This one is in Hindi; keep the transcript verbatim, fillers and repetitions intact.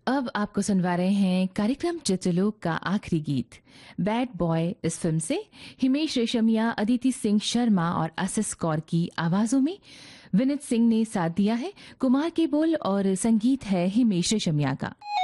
अब आपको सुनवा रहे हैं कार्यक्रम चित्रलोक का आखिरी गीत बैड बॉय इस फिल्म से हिमेश रेशमिया, अदिति सिंह शर्मा और आसिस कौर की आवाजों में विनीत सिंह ने साथ दिया है। कुमार के बोल और संगीत है हिमेश रेशमिया का।